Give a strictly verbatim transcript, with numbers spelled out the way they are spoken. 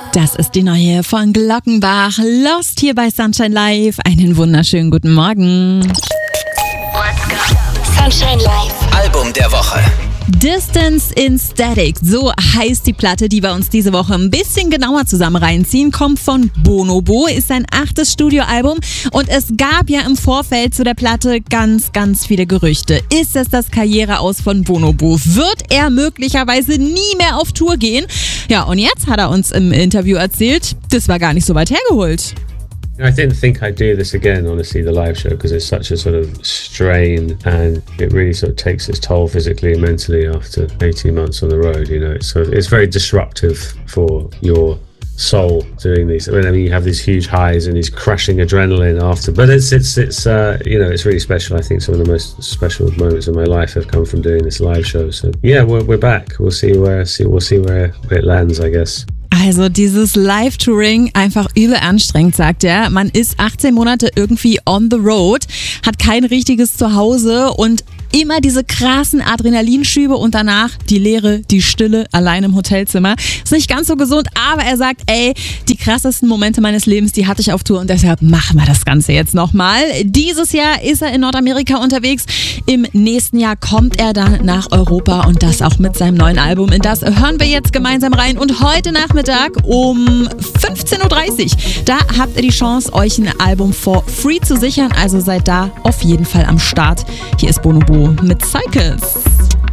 Das ist die neue von Glockenbach. Lost hier bei Sunshine Live. Einen wunderschönen guten Morgen. Let's go. Sunshine Live. Album der Woche. Distance in Static, so heißt die Platte, die wir uns diese Woche ein bisschen genauer zusammen reinziehen. Kommt von Bonobo, ist sein achtes Studioalbum und es gab ja im Vorfeld zu der Platte ganz, ganz viele Gerüchte. Ist es das Karriereaus von Bonobo? Wird er möglicherweise nie mehr auf Tour gehen? Ja, und jetzt hat er uns im Interview erzählt, das war gar nicht so weit hergeholt. I didn't think I'd do this again, honestly, the live show, because it's such a sort of strain and it really sort of takes its toll physically and mentally after eighteen months on the road, you know. It's sort of, it's very disruptive for your soul doing these. I mean, you have these huge highs and these crushing adrenaline after, but it's, it's, it's uh, you know, it's really special. I think some of the most special moments of my life have come from doing this live show. So yeah, we're, we're back. We'll see where, see, we'll see where, where it lands, I guess. Also dieses Live-Touring einfach übel anstrengend, sagt er. Man ist achtzehn Monate irgendwie on the road, hat kein richtiges Zuhause und immer diese krassen Adrenalinschübe und danach die Leere, die Stille, allein im Hotelzimmer. Ist nicht ganz so gesund, aber er sagt, ey, die krassesten Momente meines Lebens, die hatte ich auf Tour und deshalb machen wir das Ganze jetzt nochmal. Dieses Jahr ist er in Nordamerika unterwegs. Im nächsten Jahr kommt er dann nach Europa und das auch mit seinem neuen Album. In das hören wir jetzt gemeinsam rein und heute Nachmittag um fünfzehn Uhr dreißig, da habt ihr die Chance, euch ein Album for free zu sichern. Also seid da auf jeden Fall am Start. Hier ist Bonobo mit Cycles.